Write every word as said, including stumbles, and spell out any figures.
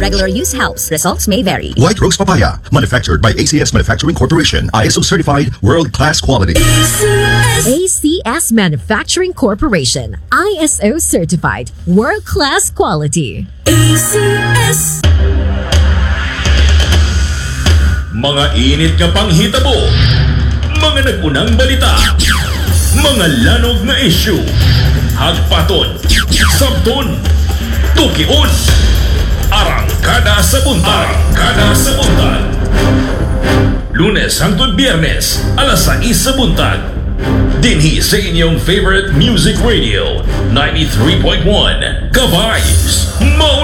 regular use helps. Results may vary. White Rose Papaya, manufactured by A C S Manufacturing Corporation, I S O certified, world-class quality. A C S Manufacturing Corporation, I S O certified, world-class quality. A C S. Mga init ka pang hitabo, mga nagpunang balita, mga lanog na issue, hagpaton, sabton, tukion, arangkada sa buntag, arangkada sa buntag. Lunes hangtod Biyernes, alas sais sa buntag. Dinhi sa inyong favorite music radio, ninety-three point one, Ka-Vibes, Mauna!